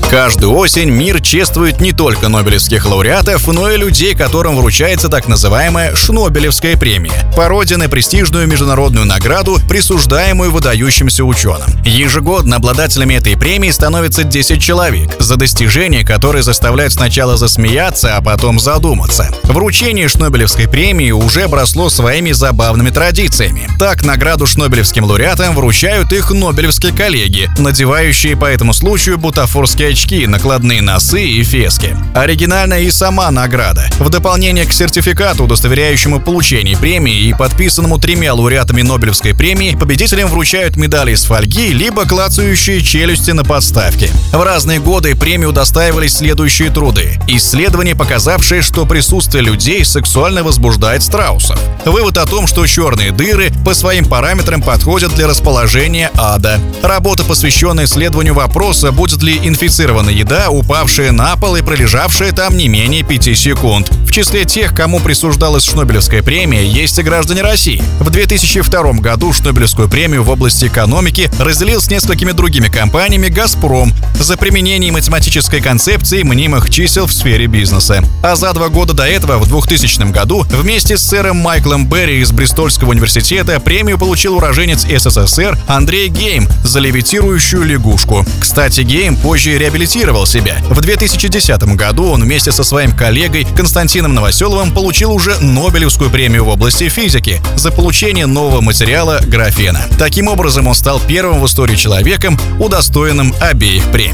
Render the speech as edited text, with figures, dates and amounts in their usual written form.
Каждую осень мир чествует не только нобелевских лауреатов, но и людей, которым вручается так называемая Шнобелевская премия. Породина престижную международную награду, присуждаемую выдающимся ученым. Ежегодно обладателями этой премии становится 10 человек, за достижения, которые заставляют сначала засмеяться, а потом задуматься. Вручение Шнобелевской премии уже обросло своими забавными традициями. Так, награду шнобелевским лауреатам вручают их нобелевские коллеги, надевающие по этому случаю бутафорские очки, накладные носы и фески. Оригинальна и сама награда. В дополнение к сертификату, удостоверяющему получение премии и подписанному 3 лауреатами Нобелевской премии, победителям вручают медали из фольги либо клацающие челюсти на подставке. В разные годы премию удостаивались следующие труды. Исследования, показавшие, что присутствие людей сексуально возбуждает страусов. Вывод о том, что черные дыры по своим параметрам подходят для расположения ада. Работа, посвященная исследованию вопроса, будет ли инфицирована еда, упавшая на пол и пролежавшая там не менее 5 секунд. В числе тех, кому присуждалась Шнобелевская премия, есть и граждане России. В 2002 году Шнобелевскую премию в области экономики разделил с несколькими другими компаниями «Газпром» за применение математической концепции мнимых чисел в сфере бизнеса. А за 2 года до этого, в 2000 году, вместе с сэром Майклом Берри из Бристольского университета премию получил уроженец СССР Андрей Гейм за левитирующую лягушку. Кстати, Гейм позже реабилитировал себя. В 2010 году он вместе со своим коллегой Константином Новоселовым получил уже Нобелевскую премию в области физики за получение нового материала графена. Таким образом, он стал первым в истории человеком, удостоенным обеих премий.